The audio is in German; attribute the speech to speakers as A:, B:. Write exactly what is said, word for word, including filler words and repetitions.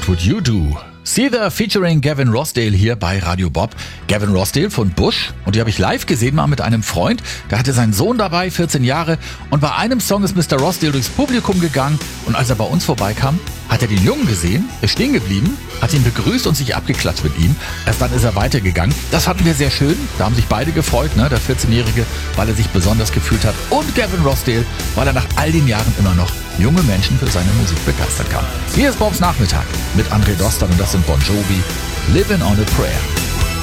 A: What Would You Do? Seether featuring Gavin Rossdale hier bei Radio Bob. Gavin Rossdale von Bush. Und die habe ich live gesehen, mal mit einem Freund. Der hatte seinen Sohn dabei, vierzehn Jahre. Und bei einem Song ist Mister Rossdale durchs Publikum gegangen. Und als er bei uns vorbeikam, hat er den Jungen gesehen, ist stehen geblieben, hat ihn begrüßt und sich abgeklatscht mit ihm. Erst dann ist er weitergegangen. Das fanden wir sehr schön. Da haben sich beide gefreut, ne? Der vierzehnjährige, weil er sich besonders gefühlt hat. Und Gavin Rossdale, weil er nach all den Jahren immer noch junge Menschen für seine Musik begeistern kann. Hier ist Bobs Nachmittag mit André Dostan und das sind Bon Jovi, Living on a Prayer.